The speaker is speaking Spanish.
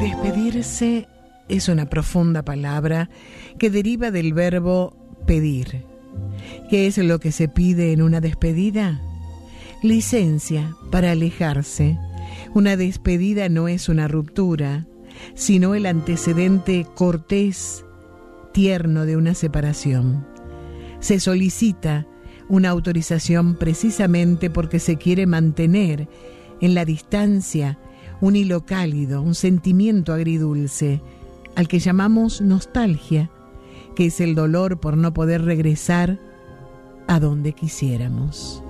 Despedirse es una profunda palabra que deriva del verbo pedir. ¿Qué es lo que se pide en una despedida? Licencia para alejarse. Una despedida no es una ruptura, sino el antecedente cortés, tierno de una separación. Se solicita una autorización precisamente porque se quiere mantener en la distancia un hilo cálido, un sentimiento agridulce, al que llamamos nostalgia, que es el dolor por no poder regresar a donde quisiéramos.